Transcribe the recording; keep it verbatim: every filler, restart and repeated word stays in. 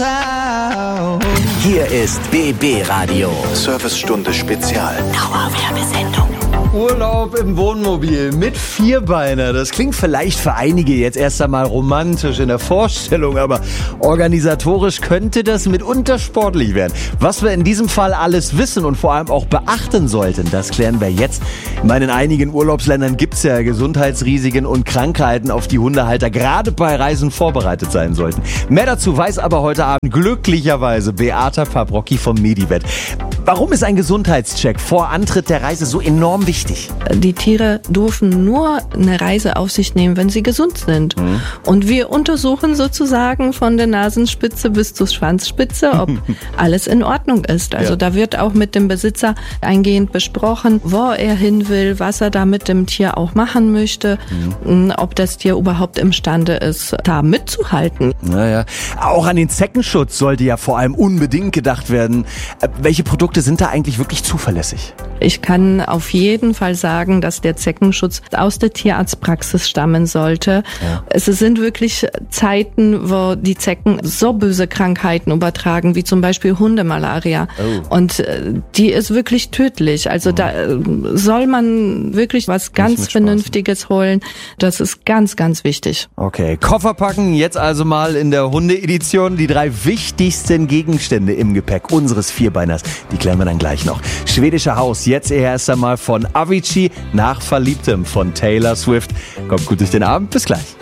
Hier ist B B Radio. Servicestunde Spezial. Dauerwerbesendung. Urlaub im Wohnmobil mit Vierbeiner. Das klingt vielleicht für einige jetzt erst einmal romantisch in der Vorstellung, aber organisatorisch könnte das mitunter sportlich werden. Was wir in diesem Fall alles wissen und vor allem auch beachten sollten, das klären wir jetzt. Ich meine, in einigen Urlaubsländern gibt es ja Gesundheitsrisiken und Krankheiten, auf die Hundehalter gerade bei Reisen vorbereitet sein sollten. Mehr dazu weiß aber heute Abend glücklicherweise Beata Fabrocki vom Medivet. Warum ist ein Gesundheitscheck vor Antritt der Reise so enorm wichtig? Die Tiere dürfen nur eine Reise auf sich nehmen, wenn sie gesund sind. Mhm. Und wir untersuchen sozusagen von der Nasenspitze bis zur Schwanzspitze, ob alles in Ordnung ist. Also ja. Da wird auch mit dem Besitzer eingehend besprochen, wo er hin will, was er da mit dem Tier auch machen möchte, mhm. ob das Tier überhaupt imstande ist, da mitzuhalten. Naja, auch an den Zeckenschutz sollte ja vor allem unbedingt gedacht werden. Welche Produkte sind da eigentlich wirklich zuverlässig? Ich kann auf jeden Fall sagen, dass der Zeckenschutz aus der Tierarztpraxis stammen sollte. Ja. Es sind wirklich Zeiten, wo die Zecken so böse Krankheiten übertragen, wie zum Beispiel Hundemalaria. Oh. Und die ist wirklich tödlich. Also oh. da soll man wirklich was ganz Vernünftiges holen. Das ist ganz, ganz wichtig. Okay, Koffer packen. Jetzt also mal in der Hunde-Edition die drei wichtigsten Gegenstände im Gepäck unseres Vierbeiners. Die klären wir dann gleich noch. Schwedische Haus, jetzt erst einmal von Avicii nach Verliebtem von Taylor Swift. Kommt gut durch den Abend, bis gleich.